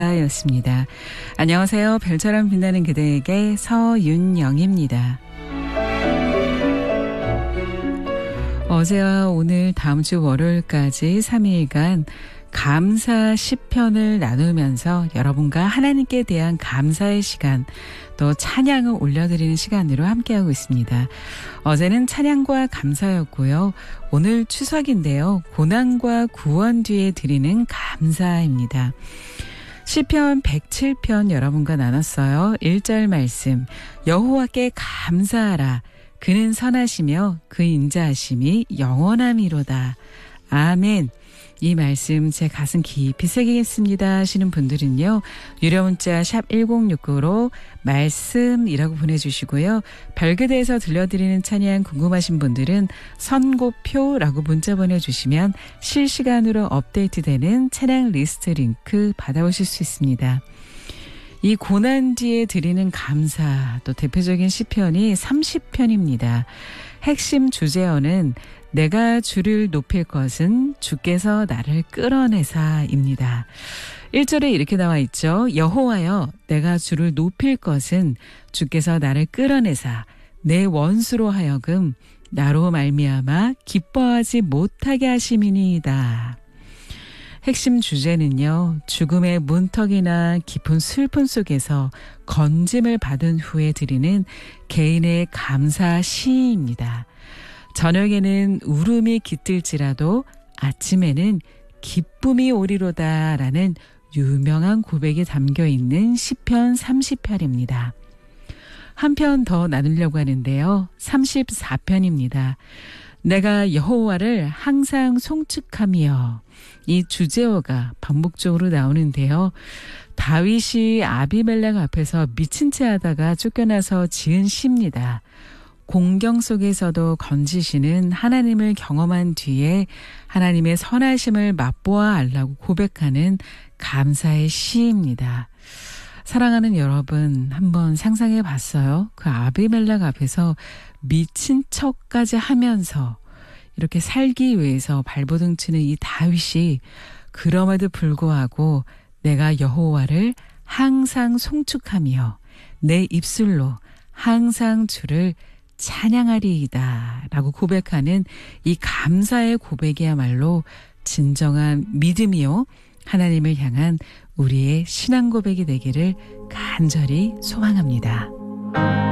였습니다. 안녕하세요. 별처럼 빛나는 그대에게 서윤영입니다. 어제와 오늘 다음 주 월요일까지 3일간 감사 시편을 나누면서 여러분과 하나님께 대한 감사의 시간, 또 찬양을 올려드리는 시간으로 함께하고 있습니다. 어제는 찬양과 감사였고요. 오늘 추석인데요. 고난과 구원 뒤에 드리는 감사입니다. 시편 107편 여러분과 나눴어요. 1절 말씀, 여호와께 감사하라. 그는 선하시며 그 인자하심이 영원함이로다. 아멘. 이 말씀 제 가슴 깊이 새기겠습니다 하시는 분들은요. 유료 문자 샵 1069로 말씀이라고 보내주시고요. 별그대에서 들려드리는 찬양 궁금하신 분들은 선고표라고 문자 보내주시면 실시간으로 업데이트되는 찬양 리스트 링크 받아오실 수 있습니다. 이 고난 뒤에 드리는 감사, 또 대표적인 시편이 30편입니다. 핵심 주제어는 내가 주를 높일 것은 주께서 나를 끌어내사입니다. 1절에 이렇게 나와 있죠. 여호와여, 내가 주를 높일 것은 주께서 나를 끌어내사 내 원수로 하여금 나로 말미암아 기뻐하지 못하게 하심이니이다. 핵심 주제는요. 죽음의 문턱이나 깊은 슬픔 속에서 건짐을 받은 후에 드리는 개인의 감사 시입니다. 저녁에는 울음이 깃들지라도 아침에는 기쁨이 오리로다라는 유명한 고백이 담겨있는 시편 30편입니다. 한 편 더 나누려고 하는데요. 34편입니다. 내가 여호와를 항상 송축하며, 이 주제어가 반복적으로 나오는데요. 다윗이 아비멜렉 앞에서 미친 채 하다가 쫓겨나서 지은 시입니다. 공경 속에서도 건지시는 하나님을 경험한 뒤에 하나님의 선하심을 맛보아 알라고 고백하는 감사의 시입니다. 사랑하는 여러분, 한번 상상해 봤어요? 그 아비멜렉 앞에서 미친 척까지 하면서 이렇게 살기 위해서 발버둥 치는 이 다윗이 그럼에도 불구하고 내가 여호와를 항상 송축하며 내 입술로 항상 주를 찬양하리이다 라고 고백하는 이 감사의 고백이야말로 진정한 믿음이요. 하나님을 향한 우리의 신앙 고백이 되기를 간절히 소망합니다.